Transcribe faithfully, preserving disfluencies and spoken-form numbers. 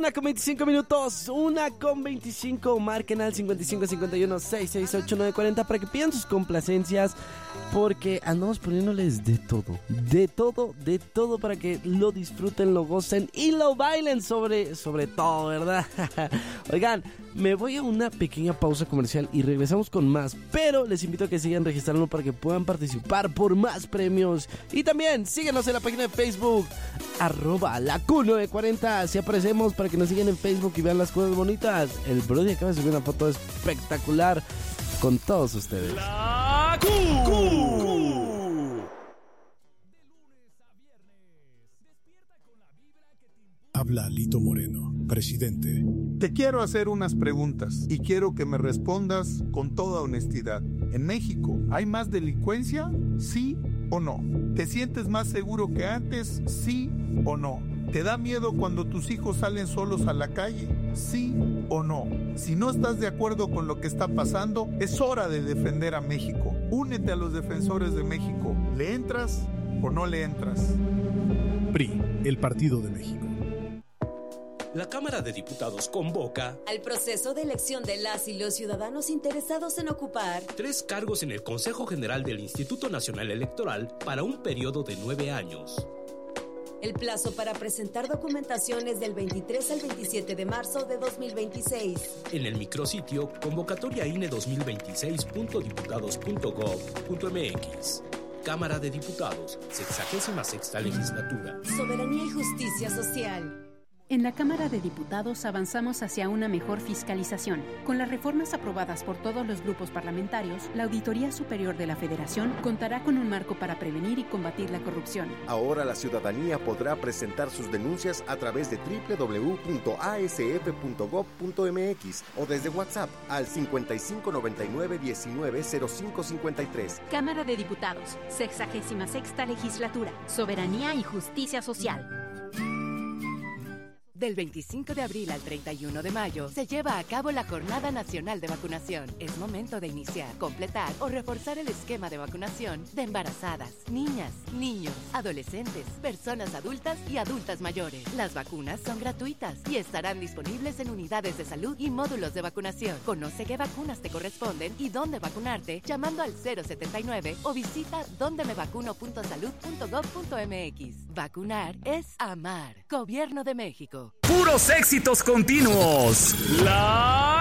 una con veinticinco minutos, una con veinticinco. Marquen al cincuenta y cinco cincuenta y uno sesenta y seis ochenta y nueve cuarenta para que pidan sus complacencias, porque andamos poniéndoles de todo, de todo, de todo para que lo disfruten, lo gocen y lo bailen sobre, sobre todo, ¿verdad? Oigan, me voy a una pequeña pausa comercial y regresamos con más, pero les invito a que sigan registrando para que puedan participar por más premios. Y también síguenos en la página de Facebook, arroba la Q novecientos cuarenta. Así aparecemos para que nos sigan en Facebook y vean las cosas bonitas. El Brody acaba de subir una foto espectacular con todos ustedes. La Q. Q. Habla Lito Moreno, presidente. Te quiero hacer unas preguntas y quiero que me respondas con toda honestidad. ¿En México hay más delincuencia? ¿Sí o no? ¿Te sientes más seguro que antes? ¿Sí o no? ¿Te da miedo cuando tus hijos salen solos a la calle? ¿Sí o no? Si no estás de acuerdo con lo que está pasando, es hora de defender a México. Únete a los defensores de México. ¿Le entras o no le entras? P R I, el Partido de México. La Cámara de Diputados convoca al proceso de elección de las y los ciudadanos interesados en ocupar tres cargos en el Consejo General del Instituto Nacional Electoral para un periodo de nueve años. El plazo para presentar documentación es del veintitrés al veintisiete de marzo de dos mil veintiséis. En el micrositio convocatoria I N E dos mil veintiséis punto diputados punto gob punto m x. Cámara de Diputados, sexagésima sexta legislatura. Soberanía y justicia social. En la Cámara de Diputados avanzamos hacia una mejor fiscalización. Con las reformas aprobadas por todos los grupos parlamentarios, la Auditoría Superior de la Federación contará con un marco para prevenir y combatir la corrupción. Ahora la ciudadanía podrá presentar sus denuncias a través de doble u doble u doble u punto a s f punto gob punto m x o desde WhatsApp al cincuenta y cinco noventa y nueve diecinueve cero cinco cincuenta y tres. Cámara de Diputados, sexagésima sexta legislatura. Soberanía y justicia social. Del veinticinco de abril al treinta y uno de mayo se lleva a cabo la Jornada Nacional de Vacunación. Es momento de iniciar, completar o reforzar el esquema de vacunación de embarazadas, niñas, niños, adolescentes, personas adultas y adultas mayores. Las vacunas son gratuitas y estarán disponibles en unidades de salud y módulos de vacunación. Conoce qué vacunas te corresponden y dónde vacunarte llamando al cero setenta y nueve o visita donde me vacuno punto salud punto gob punto m x. Vacunar es amar. Gobierno de México. Puros éxitos continuos. La